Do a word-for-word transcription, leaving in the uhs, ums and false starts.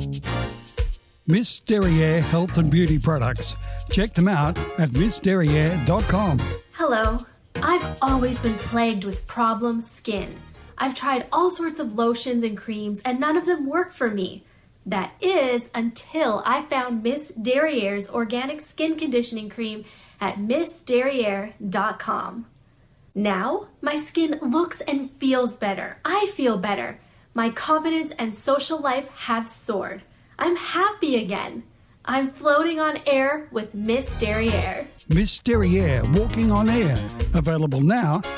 Miss Derriere Health and Beauty Products. Check them out at miss derriere dot com. Hello. I've always been plagued with problem skin. I've tried all sorts of lotions and creams and none of them work for me. That is until I found Miss Derriere's organic skin conditioning cream at miss derriere dot com. Now, my skin looks and feels better. I feel better. My confidence and social life have soared. I'm happy again. I'm floating on air with Miss Derriere. Miss Derriere Walking on Air. Available now